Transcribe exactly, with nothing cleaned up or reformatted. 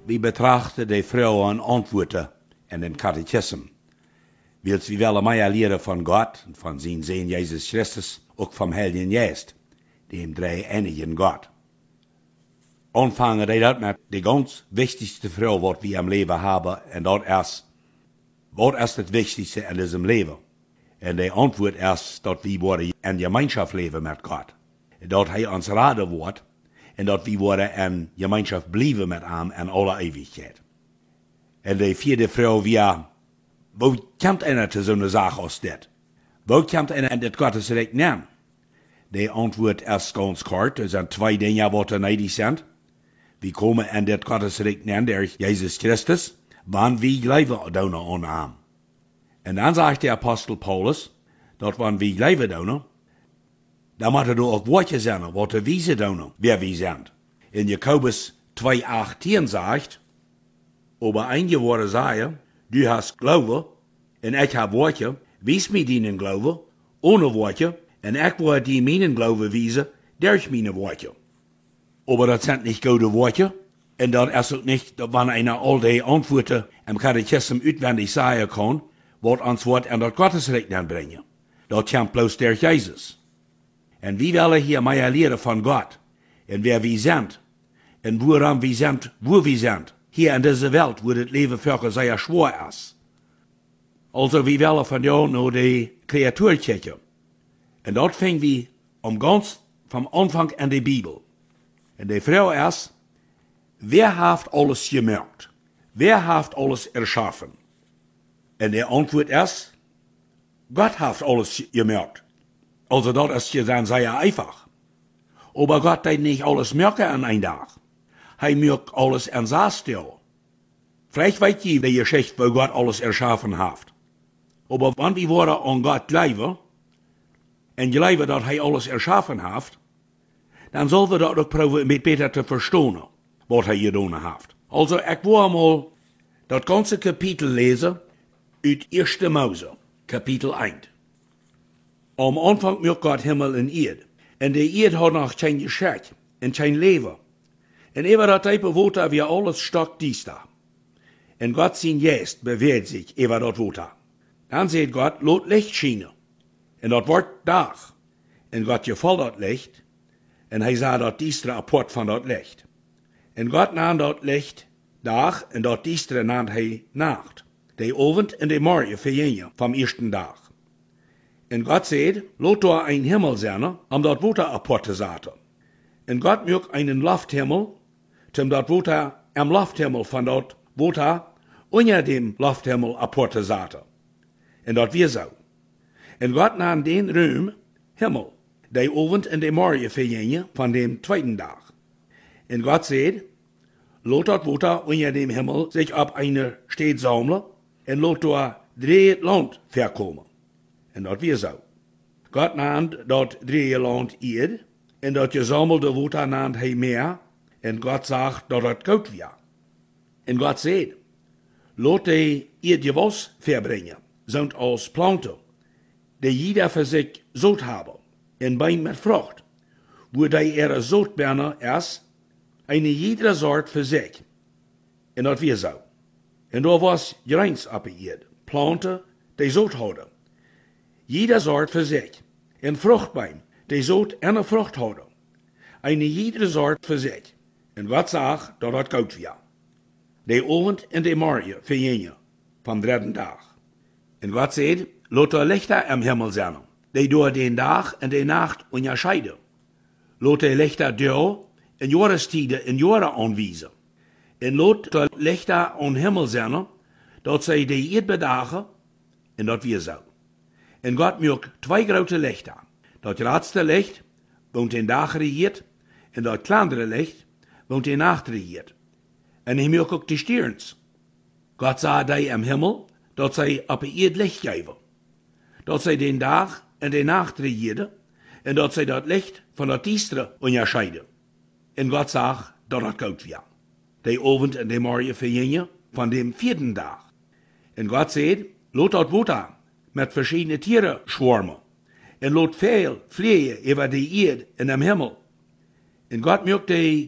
wir betrachten die Frauen Antworten in dem Katechismus. Weil wir wollen mehr lernen von Gott, von seinem Sohn Jesus Christus, auch vom Heiligen Geist, dem dreieinigen Gott. Anfangen wir dat mit die ganz wichtigste Frage, was wir im Leben haben, und das ist, was ist das Wichtigste in diesem Leben? Und die Antwort ist, dass wir in Gemeinschaft leben mit Gott. Dass er uns raden wird, und dass wir in Gemeinschaft bleiben mit ihm in aller Ewigkeit. Und die vierte Frage wäre, wo kommt einer zu so einer Sache aus das? Wo kommt einer in das Gottesrecht nehmen? Die Antwort ist ganz kort, es sind zwei Dinge, die nötig sind. Wir kommen in das Gottesrecht nehmen, der Jesus Christus, wann wir glauben an ihm. Und dann sagt der Apostel Paulus, dass wenn wir glauben an dann muss er auch Worte sein, was er wissen tun, wer wir sind. In Jakobus zwei achtzehn sagt, aber einige Worte sagen, du hast Glaube, und ich habe Worte, wies mir deinen Glaube, ohne Worte, und ich will die meinen Glaube wiesen, durch meine Worte. Aber das sind nicht gute Worte, und das ist auch nicht, wenn einer all die Antworten im Katechismus auswendig sagen kann, was uns Wort an das Gottesrecht bringen. Das kommt bloß durch Jesus. Und wir wollen hier mehr lernen von Gott, und wer wir sind, und woran wir sind, wo wir sind, hier in dieser Welt, wo das Leben für sehr schwer ist. Also wir wollen von dir nur die Kreatur checken. Und dort fängt wir um ganz vom Anfang an die Bibel. Und die Frage ist, wer hat alles gemacht? Wer hat alles erschaffen? Und die Antwort ist, Gott hat alles gemacht. Also das ist ja dann sehr einfach. Aber Gott hat nicht alles merken an einem Tag. Er merkt alles an sechs Tagen. Vielleicht weiß ihr die Geschichte, wo Gott alles erschaffen hat. Aber wenn wir worden an Gott glauben, und glauben, dass er alles erschaffen hat, dann sollen wir das auch probieren, mit besser zu verstehen, was er getan hat. Also, ich will mal das ganze Kapitel lesen, aus erster Mose, Kapitel eins. Am Anfang macht Gott Himmel und Erde. Und die Erde hat noch kein Geschäft und kein Leben. Und über das Type Water wie alles stock dies da. Und Gott sein Geist bewegt sich über das Water. Dann sagt Gott, lot Licht schienen. Und das wird Tag. Und Gott gefällt das Licht. Und er sah das Diestre apart von das Licht. Und Gott nahm das Licht Tag und das Diestre nahm er Nacht. Die Abend und die Morgen vergingen vom ersten Tag. Und Gott sagt, lot da ein Himmel sein, um das Water apart zu setzen. Und Gott macht einen Lufthimmel, zum das Water am Lufthimmel von das Water unter dem Lufthimmel apart zu setzen. Und das wir so. Und Gott nahm den Raum, Himmel, die Abend und die Morgen vergingen von dem zweiten Tag. Und Gott sagt, lot das Water unter dem Himmel sich auf eine Stätte sammeln und lot da drei Land verkommen. Und das wir so. Gott nahm das drei Land Erde, und das gesammelte Water nahm er mehr, und Gott sagt, dass das gut wird. Und Gott sagt, lot die Erde Gewas verbringen, sind als Planten, die jeder für sich Sod haben, und Bein mit Frucht, wo die ihre Sodberne ist, eine jede Sort für sich. Und das wir so. Und da was Greins auf der Erde, Planten, die Sod haben. Jeder Sort für sich. Und Fruchtbein, die Sod eine Frucht haben. Eine jede Sort für sich. Und Gott sagt, dass das gut wird. Die Abend und die Morgen vergingen vom dritten Tag. Und Gott sagt, lot der Lichter am Himmel sein, die durch den Tag und die Nacht unterscheiden. Lot die Lichter da in Jahrestieden in Jahre anweisen. Und lot der Lichter am Himmel sein, dass sie die Erde bedagen, und das wir so. Und Gott macht zwei große Lichter. Das letzte Licht, wo den Tag regiert, und das kleinere Licht, wo die Nacht regiert. Und er macht auch die Sterns. Gott sah die am Himmel, dass sie auf der Erde Licht geben. Dass sie den Tag und die Nacht regieren, und dass sie das Licht von der Diestre unterscheiden. Und Gott sagt, dass das gut wird. Die Abend und die Morgen vergingen von dem vierten Tag. Und Gott sagt, lot das Water mit verschiedenen Tieren schwärmen. Und lot viel fliehen über die Erde in dem Himmel. Und Gott macht die